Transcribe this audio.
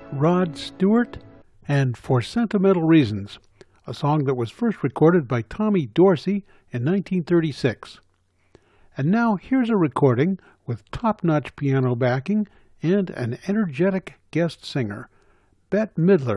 Rod Stewart, and For Sentimental Reasons, a song that was first recorded by Tommy Dorsey in 1936. And now here's a recording with top-notch piano backing and an energetic guest singer, Bette Midler.